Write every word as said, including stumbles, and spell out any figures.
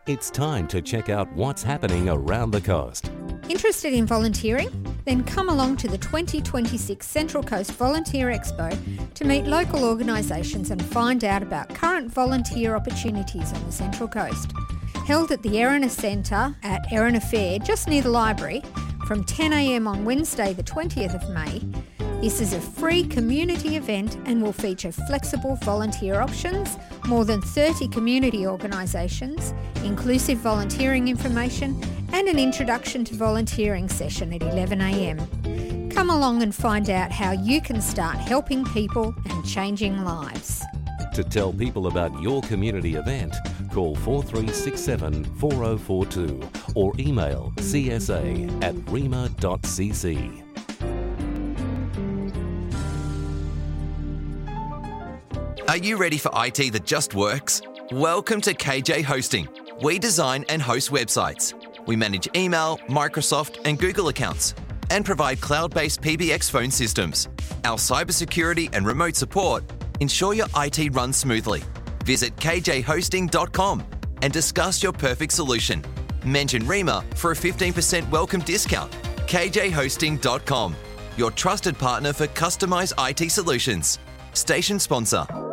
It's time to check out what's happening around the coast. Interested in volunteering? Then come along to the twenty twenty-six Central Coast Volunteer Expo to meet local organisations and find out about current volunteer opportunities on the Central Coast. Held at the Erina Centre at Erina Fair, just near the library, from ten a m on Wednesday the twentieth of May. This is a free community event and will feature flexible volunteer options, more than thirty community organisations, inclusive volunteering information and an introduction to volunteering session at eleven a m. Come along and find out how you can start helping people and changing lives. To tell people about your community event, call four three six seven, four zero four two or email c s a at rima dot c c. Are you ready for I T that just works? Welcome to K J Hosting. We design and host websites. We manage email, Microsoft and Google accounts and provide cloud-based P B X phone systems. Our cybersecurity and remote support ensure your I T runs smoothly. Visit k j hosting dot com and discuss your perfect solution. Mention REMA for a fifteen percent welcome discount. k j hosting dot com, your trusted partner for customised I T solutions. Station sponsor.